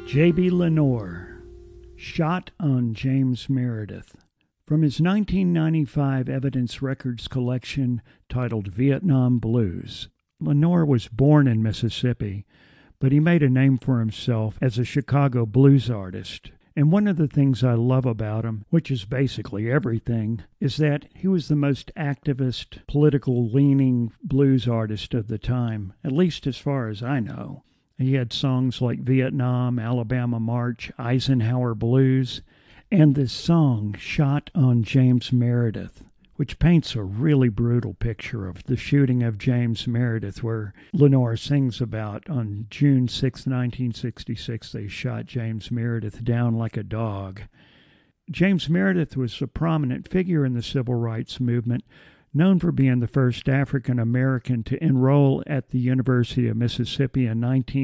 J.B. Lenoir, Shot on James Meredith. From his 1995 Evidence Records collection titled Vietnam Blues. Lenoir was born in Mississippi, but he made a name for himself as a Chicago blues artist. And one of the things I love about him, which is basically everything, is that he was the most activist, political-leaning blues artist of the time, at least as far as I know. He had songs like Vietnam, Alabama March, Eisenhower Blues, and this song, Shot on James Meredith, which paints a really brutal picture of the shooting of James Meredith, where Lenoir sings about on June 6, 1966, they shot James Meredith down like a dog. James Meredith was a prominent figure in the civil rights movement, known for being the first African-American to enroll at the University of Mississippi in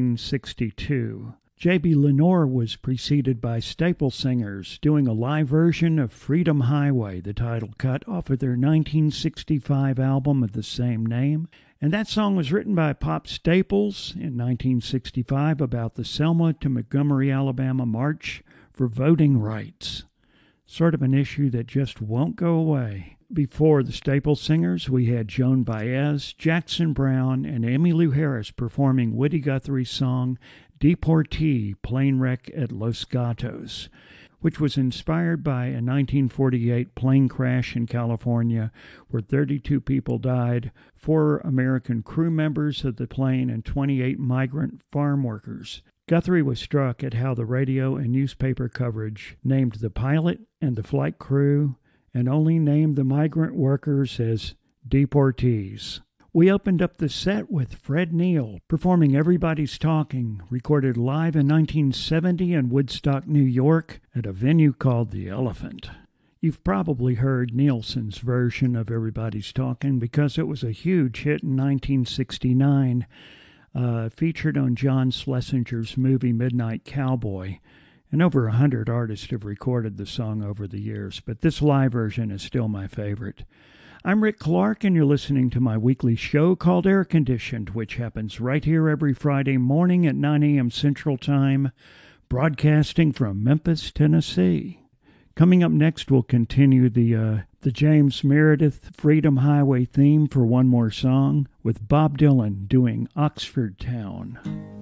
1962. J.B. Lenoir was preceded by Staple Singers doing a live version of Freedom Highway, the title cut off of their 1965 album of the same name. And that song was written by Pop Staples in 1965 about the Selma to Montgomery, Alabama March for voting rights. Sort of an issue that just won't go away. Before the Staple Singers, we had Joan Baez, Jackson Browne, and Emmylou Harris performing Woody Guthrie's song Deportee, Plane Wreck at Los Gatos, which was inspired by a 1948 plane crash in California where 32 people died, 4 American crew members of the plane, and 28 migrant farm workers. Guthrie was struck at how the radio and newspaper coverage named the pilot and the flight crew and only named the migrant workers as deportees. We opened up the set with Fred Neil performing Everybody's Talking, recorded live in 1970 in Woodstock, New York, at a venue called The Elephant. You've probably heard Nielsen's version of Everybody's Talking because it was a huge hit in 1969, featured on John Schlesinger's movie Midnight Cowboy. And over 100 artists have recorded the song over the years, but this live version is still my favorite. I'm Rick Clark, and you're listening to my weekly show called Air Conditioned, which happens right here every Friday morning at 9 a.m. Central Time, broadcasting from Memphis, Tennessee. Coming up next, we'll continue the James Meredith Freedom Highway theme for one more song, with Bob Dylan doing Oxford Town.